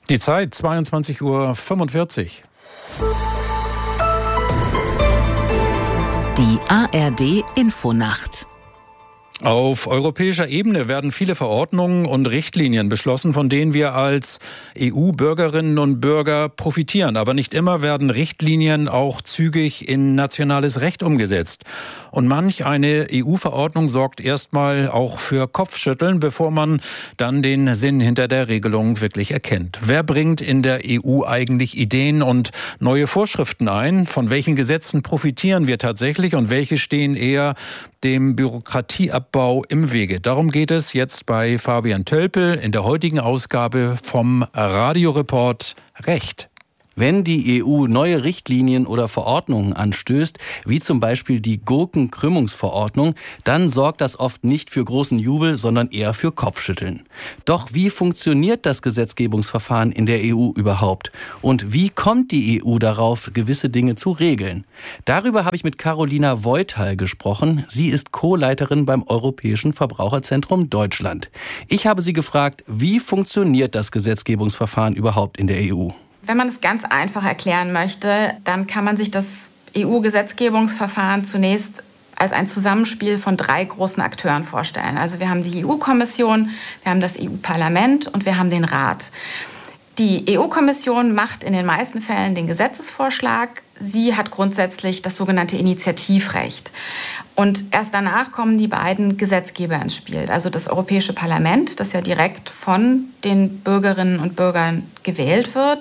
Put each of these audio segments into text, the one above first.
Die Zeit 22:45 Uhr. Die ARD-Infonacht. Auf europäischer Ebene werden viele Verordnungen und Richtlinien beschlossen, von denen wir als EU-Bürgerinnen und Bürger profitieren. Aber nicht immer werden Richtlinien auch zügig in nationales Recht umgesetzt. Und manch eine EU-Verordnung sorgt erstmal auch für Kopfschütteln, bevor man dann den Sinn hinter der Regelung wirklich erkennt. Wer bringt in der EU eigentlich Ideen und neue Vorschriften ein? Von welchen Gesetzen profitieren wir tatsächlich und welche stehen eher dem Bürokratieabbau im Wege? Darum geht es jetzt bei Fabian Tölpel in der heutigen Ausgabe vom Radioreport Recht. Wenn die EU neue Richtlinien oder Verordnungen anstößt, wie zum Beispiel die Gurkenkrümmungsverordnung, dann sorgt das oft nicht für großen Jubel, sondern eher für Kopfschütteln. Doch wie funktioniert das Gesetzgebungsverfahren in der EU überhaupt? Und wie kommt die EU darauf, gewisse Dinge zu regeln? Darüber habe ich mit Carolina Voital gesprochen. Sie ist Co-Leiterin beim Europäischen Verbraucherzentrum Deutschland. Ich habe sie gefragt, wie funktioniert das Gesetzgebungsverfahren überhaupt in der EU? Wenn man es ganz einfach erklären möchte, dann kann man sich das EU-Gesetzgebungsverfahren zunächst als ein Zusammenspiel von 3 großen Akteuren vorstellen. Also wir haben die EU-Kommission, wir haben das EU-Parlament und wir haben den Rat. Die EU-Kommission macht in den meisten Fällen den Gesetzesvorschlag. Sie hat grundsätzlich das sogenannte Initiativrecht. Und erst danach kommen die beiden Gesetzgeber ins Spiel. Also das Europäische Parlament, das ja direkt von den Bürgerinnen und Bürgern gewählt wird,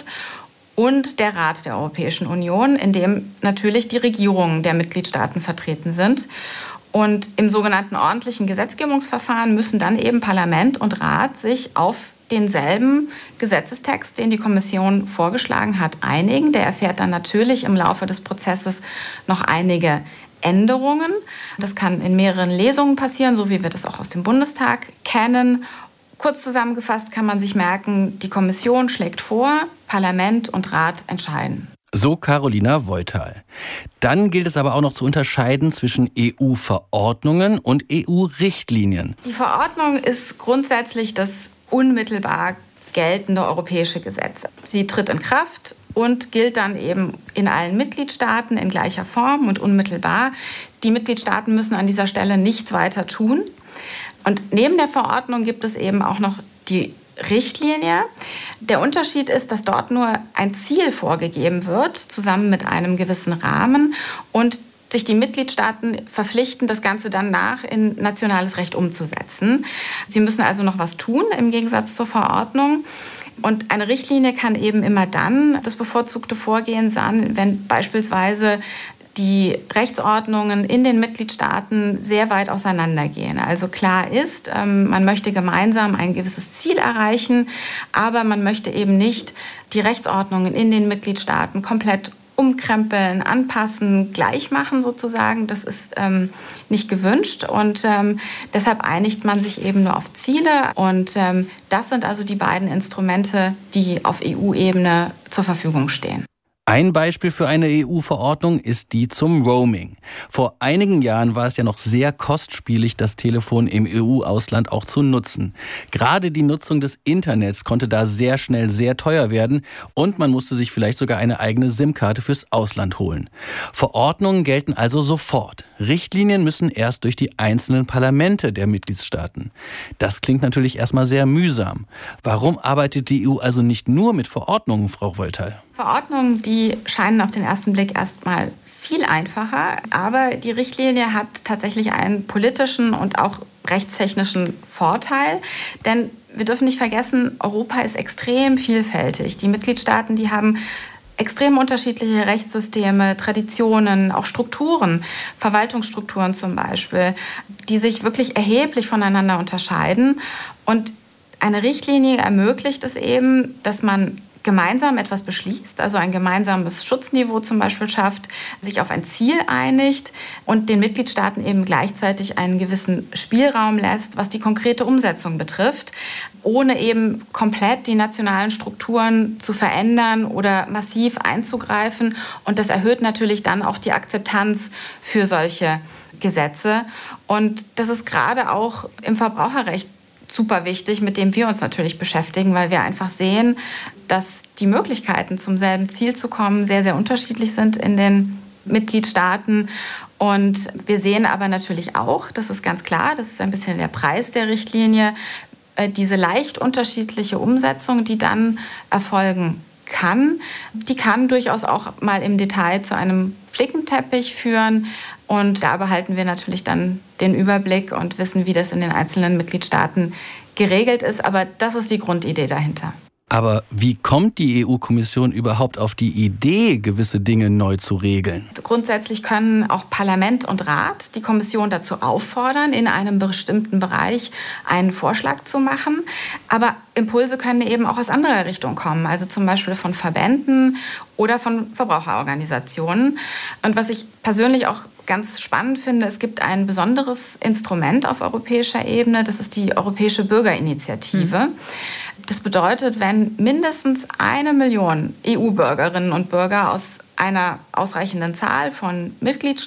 und der Rat der Europäischen Union, in dem natürlich die Regierungen der Mitgliedstaaten vertreten sind. Und im sogenannten ordentlichen Gesetzgebungsverfahren müssen dann eben Parlament und Rat sich auf denselben Gesetzestext, den die Kommission vorgeschlagen hat, einigen. Der erfährt dann natürlich im Laufe des Prozesses noch einige Änderungen. Das kann in mehreren Lesungen passieren, so wie wir das auch aus dem Bundestag kennen. Kurz zusammengefasst kann man sich merken, die Kommission schlägt vor, Parlament und Rat entscheiden. So Carolina Voital. Dann gilt es aber auch noch zu unterscheiden zwischen EU-Verordnungen und EU-Richtlinien. Die Verordnung ist grundsätzlich das unmittelbar geltende europäische Gesetz. Sie tritt in Kraft und gilt dann eben in allen Mitgliedstaaten in gleicher Form und unmittelbar. Die Mitgliedstaaten müssen an dieser Stelle nichts weiter tun. Und neben der Verordnung gibt es eben auch noch die Richtlinie. Der Unterschied ist, dass dort nur ein Ziel vorgegeben wird, zusammen mit einem gewissen Rahmen, und sich die Mitgliedstaaten verpflichten, das Ganze dann in nationales Recht umzusetzen. Sie müssen also noch was tun, im Gegensatz zur Verordnung. Und eine Richtlinie kann eben immer dann das bevorzugte Vorgehen sein, wenn beispielsweise die Rechtsordnungen in den Mitgliedstaaten sehr weit auseinandergehen. Also klar ist, man möchte gemeinsam ein gewisses Ziel erreichen, aber man möchte eben nicht die Rechtsordnungen in den Mitgliedstaaten komplett umkrempeln, anpassen, gleich machen sozusagen. Das ist nicht gewünscht, und deshalb einigt man sich eben nur auf Ziele. Und das sind also die beiden Instrumente, die auf EU-Ebene zur Verfügung stehen. Ein Beispiel für eine EU-Verordnung ist die zum Roaming. Vor einigen Jahren war es ja noch sehr kostspielig, das Telefon im EU-Ausland auch zu nutzen. Gerade die Nutzung des Internets konnte da sehr schnell sehr teuer werden, und man musste sich vielleicht sogar eine eigene SIM-Karte fürs Ausland holen. Verordnungen gelten also sofort. Richtlinien müssen erst durch die einzelnen Parlamente der Mitgliedstaaten. Das klingt natürlich erstmal sehr mühsam. Warum arbeitet die EU also nicht nur mit Verordnungen, Frau Voital? Verordnungen, die scheinen auf den ersten Blick erstmal viel einfacher, aber die Richtlinie hat tatsächlich einen politischen und auch rechtstechnischen Vorteil, denn wir dürfen nicht vergessen, Europa ist extrem vielfältig. Die Mitgliedstaaten, die haben extrem unterschiedliche Rechtssysteme, Traditionen, auch Strukturen, Verwaltungsstrukturen zum Beispiel, die sich wirklich erheblich voneinander unterscheiden. Und eine Richtlinie ermöglicht es eben, dass man gemeinsam etwas beschließt, also ein gemeinsames Schutzniveau zum Beispiel schafft, sich auf ein Ziel einigt und den Mitgliedstaaten eben gleichzeitig einen gewissen Spielraum lässt, was die konkrete Umsetzung betrifft, ohne eben komplett die nationalen Strukturen zu verändern oder massiv einzugreifen. Und das erhöht natürlich dann auch die Akzeptanz für solche Gesetze. Und das ist gerade auch im Verbraucherrecht super wichtig, mit dem wir uns natürlich beschäftigen, weil wir einfach sehen, dass die Möglichkeiten, zum selben Ziel zu kommen, sehr, sehr unterschiedlich sind in den Mitgliedstaaten. Und wir sehen aber natürlich auch, das ist ganz klar, das ist ein bisschen der Preis der Richtlinie, diese leicht unterschiedliche Umsetzung, die dann erfolgen kann, die kann durchaus auch mal im Detail zu einem Flickenteppich führen. Und da behalten wir natürlich dann den Überblick und wissen, wie das in den einzelnen Mitgliedstaaten geregelt ist. Aber das ist die Grundidee dahinter. Aber wie kommt die EU-Kommission überhaupt auf die Idee, gewisse Dinge neu zu regeln? Grundsätzlich können auch Parlament und Rat die Kommission dazu auffordern, in einem bestimmten Bereich einen Vorschlag zu machen. Aber Impulse können eben auch aus anderer Richtung kommen, also zum Beispiel von Verbänden oder von Verbraucherorganisationen. Und was ich persönlich auch ganz spannend finde, es gibt ein besonderes Instrument auf europäischer Ebene, das ist die Europäische Bürgerinitiative. Das bedeutet, wenn mindestens 1 Million EU-Bürgerinnen und Bürger aus einer ausreichenden Zahl von Mitgliedstaaten